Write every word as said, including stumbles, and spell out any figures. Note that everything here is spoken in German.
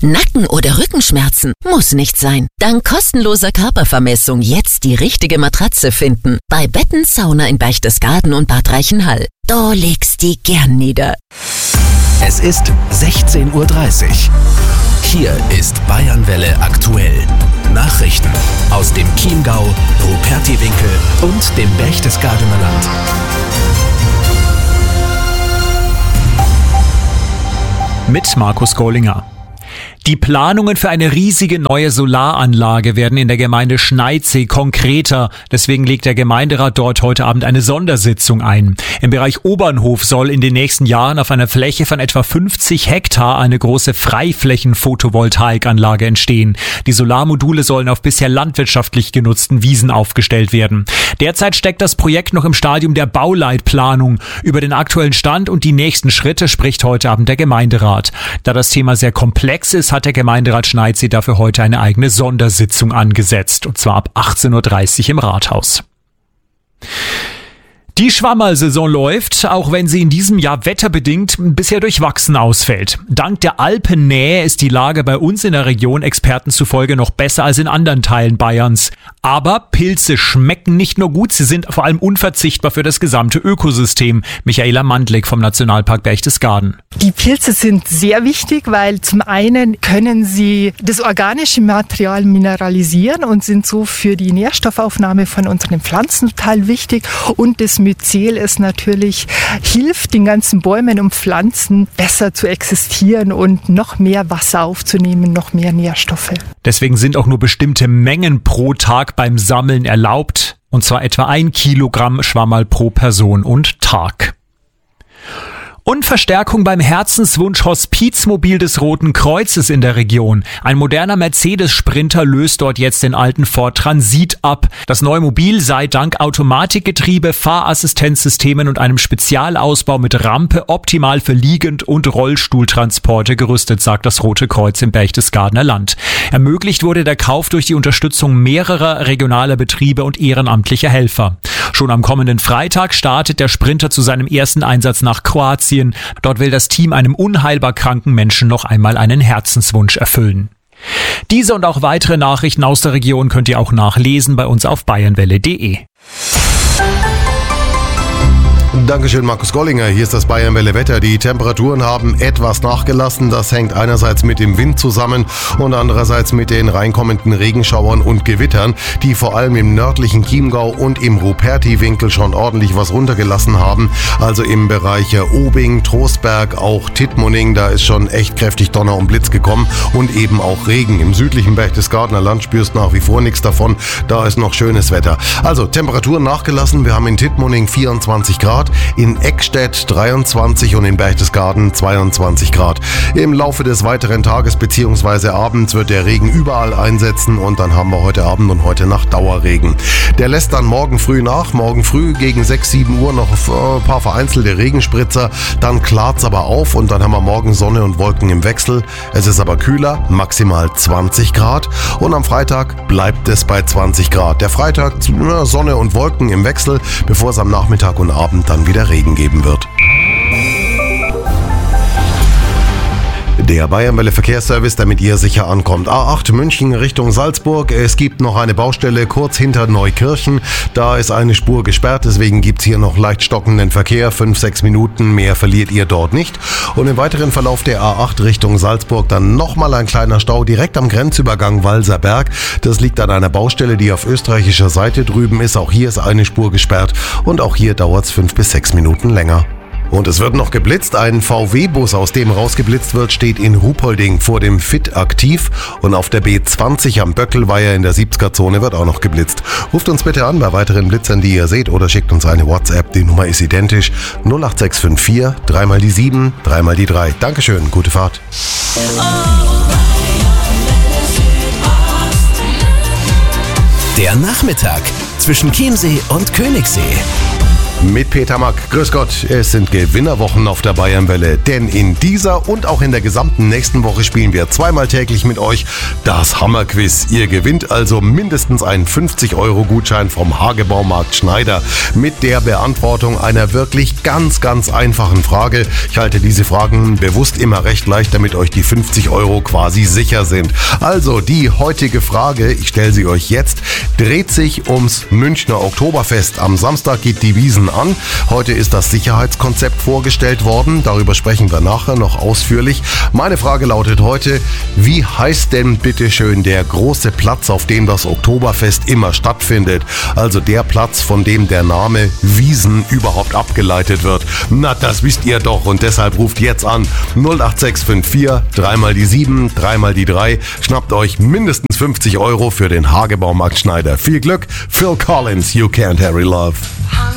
Nacken- oder Rückenschmerzen? Muss nicht sein. Dank kostenloser Körpervermessung jetzt die richtige Matratze finden. Bei Betten Sauna in Berchtesgaden und Bad Reichenhall. Da legst die gern nieder. Es ist sechzehn Uhr dreißig. Hier ist Bayernwelle aktuell. Nachrichten aus dem Chiemgau, Rupertiwinkel und dem Berchtesgadener Land. Mit Markus Gollinger. Die Planungen für eine riesige neue Solaranlage werden in der Gemeinde Schneidsee konkreter. Deswegen legt der Gemeinderat dort heute Abend eine Sondersitzung ein. Im Bereich Obernhof soll in den nächsten Jahren auf einer Fläche von etwa fünfzig Hektar eine große Freiflächen-Photovoltaikanlage entstehen. Die Solarmodule sollen auf bisher landwirtschaftlich genutzten Wiesen aufgestellt werden. Derzeit steckt das Projekt noch im Stadium der Bauleitplanung. Über den aktuellen Stand und die nächsten Schritte spricht heute Abend der Gemeinderat. Da das Thema sehr komplex ist, hat der Gemeinderat Schneidsee dafür heute eine eigene Sondersitzung angesetzt, und zwar ab achtzehn Uhr dreißig im Rathaus. Die Schwammerlsaison läuft, auch wenn sie in diesem Jahr wetterbedingt bisher durchwachsen ausfällt. Dank der Alpennähe ist die Lage bei uns in der Region Experten zufolge noch besser als in anderen Teilen Bayerns. Aber Pilze schmecken nicht nur gut, sie sind vor allem unverzichtbar für das gesamte Ökosystem. Michaela Mandlik vom Nationalpark Berchtesgaden. Die Pilze sind sehr wichtig, weil zum einen können sie das organische Material mineralisieren und sind so für die Nährstoffaufnahme von unseren Pflanzen total wichtig. Und das Myzel ist natürlich, hilft den ganzen Bäumen und Pflanzen besser zu existieren und noch mehr Wasser aufzunehmen, noch mehr Nährstoffe. Deswegen sind auch nur bestimmte Mengen pro Tag beim Sammeln erlaubt, und zwar etwa ein Kilogramm Schwammerl pro Person und Tag. Und Verstärkung beim Herzenswunsch-Hospizmobil des Roten Kreuzes in der Region. Ein moderner Mercedes-Sprinter löst dort jetzt den alten Ford Transit ab. Das neue Mobil sei dank Automatikgetriebe, Fahrassistenzsystemen und einem Spezialausbau mit Rampe optimal für Liegend- und Rollstuhltransporte gerüstet, sagt das Rote Kreuz im Berchtesgadener Land. Ermöglicht wurde der Kauf durch die Unterstützung mehrerer regionaler Betriebe und ehrenamtlicher Helfer. Schon am kommenden Freitag startet der Sprinter zu seinem ersten Einsatz nach Kroatien. Dort will das Team einem unheilbar kranken Menschen noch einmal einen Herzenswunsch erfüllen. Diese und auch weitere Nachrichten aus der Region könnt ihr auch nachlesen bei uns auf bayernwelle punkt de. Dankeschön, Markus Gollinger. Hier ist das Bayernwelle Wetter. Die Temperaturen haben etwas nachgelassen. Das hängt einerseits mit dem Wind zusammen und andererseits mit den reinkommenden Regenschauern und Gewittern, die vor allem im nördlichen Chiemgau und im Rupertiwinkel schon ordentlich was runtergelassen haben. Also im Bereich Obing, Trostberg, auch Tittmoning, da ist schon echt kräftig Donner und Blitz gekommen und eben auch Regen. Im südlichen Berchtesgadener Land spürst nach wie vor nichts davon. Da ist noch schönes Wetter. Also Temperaturen nachgelassen. Wir haben in Tittmoning vierundzwanzig Grad. In Eckstedt dreiundzwanzig und in Berchtesgaden zweiundzwanzig Grad. Im Laufe des weiteren Tages bzw. abends wird der Regen überall einsetzen und dann haben wir heute Abend und heute Nacht Dauerregen. Der lässt dann morgen früh nach. Morgen früh gegen sechs, sieben Uhr noch ein paar vereinzelte Regenspritzer. Dann klart's aber auf und dann haben wir morgen Sonne und Wolken im Wechsel. Es ist aber kühler, maximal zwanzig Grad und am Freitag bleibt es bei zwanzig Grad. Der Freitag Sonne und Wolken im Wechsel, bevor es am Nachmittag und Abend dann wieder Regen geben wird. Der Bayernwelle Verkehrsservice, damit ihr sicher ankommt. A acht München Richtung Salzburg. Es gibt noch eine Baustelle kurz hinter Neukirchen. Da ist eine Spur gesperrt, deswegen gibt es hier noch leicht stockenden Verkehr. Fünf, sechs Minuten mehr verliert ihr dort nicht. Und im weiteren Verlauf der A acht Richtung Salzburg dann nochmal ein kleiner Stau direkt am Grenzübergang Walserberg. Das liegt an einer Baustelle, die auf österreichischer Seite drüben ist. Auch hier ist eine Spur gesperrt und auch hier dauert es fünf bis sechs Minuten länger. Und es wird noch geblitzt. Ein V W-Bus, aus dem rausgeblitzt wird, steht in Ruhpolding vor dem F I T aktiv. Und auf der B zwanzig am Böckelweiher in der siebziger-Zone wird auch noch geblitzt. Ruft uns bitte an bei weiteren Blitzern, die ihr seht, oder schickt uns eine WhatsApp. Die Nummer ist identisch. null acht sechs fünf vier, dreimal die sieben, dreimal die drei. Dankeschön, gute Fahrt. Der Nachmittag zwischen Chiemsee und Königssee. Mit Peter Mack. Grüß Gott, es sind Gewinnerwochen auf der Bayernwelle, denn in dieser und auch in der gesamten nächsten Woche spielen wir zweimal täglich mit euch das Hammerquiz. Ihr gewinnt also mindestens einen fünfzig Euro Gutschein vom Hagebaumarkt Schneider mit der Beantwortung einer wirklich ganz, ganz einfachen Frage. Ich halte diese Fragen bewusst immer recht leicht, damit euch die fünfzig Euro quasi sicher sind. Also die heutige Frage, ich stelle sie euch jetzt, dreht sich ums Münchner Oktoberfest. Am Samstag geht die Wiesn an. Heute ist das Sicherheitskonzept vorgestellt worden. Darüber sprechen wir nachher noch ausführlich. Meine Frage lautet heute, wie heißt denn bitteschön der große Platz, auf dem das Oktoberfest immer stattfindet? Also der Platz, von dem der Name Wiesn überhaupt abgeleitet wird. Na, das wisst ihr doch und deshalb ruft jetzt an null acht sechs fünf vier, dreimal die sieben, dreimal die drei. Schnappt euch mindestens fünfzig Euro für den Hagebaumarkt Schneider. Viel Glück, Phil Collins, You Can't Hurry Love.